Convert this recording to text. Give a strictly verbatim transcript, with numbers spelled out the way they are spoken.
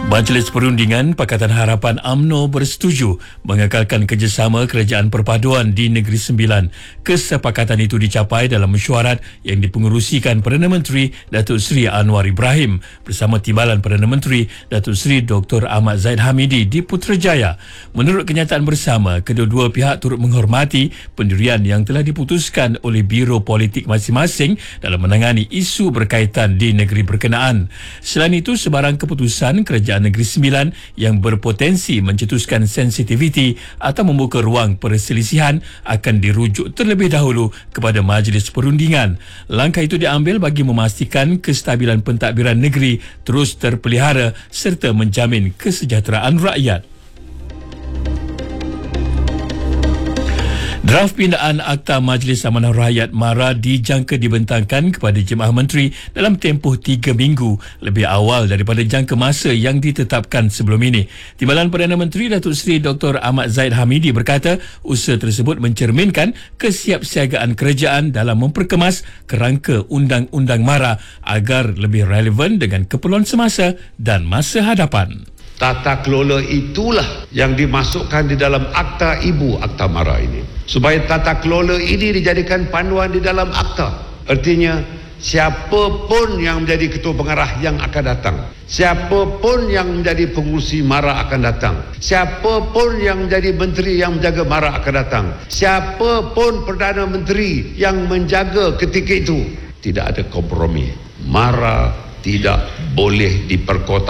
Majlis Perundingan Pakatan Harapan U M N O bersetuju mengekalkan kerjasama Kerajaan Perpaduan di Negeri Sembilan. Kesepakatan itu dicapai dalam mesyuarat yang dipengerusikan Perdana Menteri Datuk Seri Anwar Ibrahim bersama Timbalan Perdana Menteri Datuk Seri Doktor Ahmad Zahid Hamidi di Putrajaya. Menurut kenyataan bersama, kedua-dua pihak turut menghormati pendirian yang telah diputuskan oleh Biro Politik masing-masing dalam menangani isu berkaitan di negeri berkenaan. Selain itu, sebarang keputusan Kerajaan Negeri Sembilan yang berpotensi mencetuskan sensitiviti atau membuka ruang perselisihan akan dirujuk terlebih dahulu kepada Majlis Perundingan. Langkah itu diambil bagi memastikan kestabilan pentadbiran negeri terus terpelihara serta menjamin kesejahteraan rakyat. Draft pindaan Akta Majlis Amanah Rakyat MARA dijangka dibentangkan kepada Jemaah Menteri dalam tempoh tiga minggu lebih awal daripada jangka masa yang ditetapkan sebelum ini. Timbalan Perdana Menteri Datuk Seri Doktor Ahmad Zahid Hamidi berkata usaha tersebut mencerminkan kesiapsiagaan kerajaan dalam memperkemas kerangka Undang-Undang MARA agar lebih relevan dengan keperluan semasa dan masa hadapan. Tata kelola itulah yang dimasukkan di dalam akta ibu, Akta MARA ini. Supaya tata kelola ini dijadikan panduan di dalam akta. Artinya, siapapun yang menjadi ketua pengarah yang akan datang, siapapun yang menjadi pengurusi MARA akan datang, siapapun yang menjadi menteri yang menjaga MARA akan datang, siapapun Perdana Menteri yang menjaga ketika itu, tidak ada kompromi. MARA tidak boleh diperkotakan.